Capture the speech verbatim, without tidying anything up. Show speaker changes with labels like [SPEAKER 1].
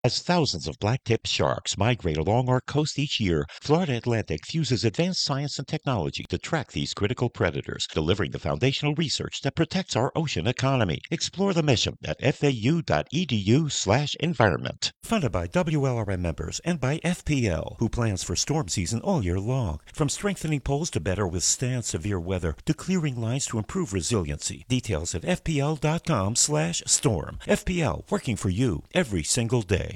[SPEAKER 1] As thousands of black-tipped sharks migrate along our coast each year, Florida Atlantic fuses advanced science and technology to track these critical predators, delivering the foundational research that protects our ocean economy. Explore the mission at fau.edu slash environment. Funded by W L R M members and by F P L, who plans for storm season all year long. From strengthening poles to better withstand severe weather, to clearing lines to improve resiliency. Details at fpl.com slash storm. F P L, working for you every single day.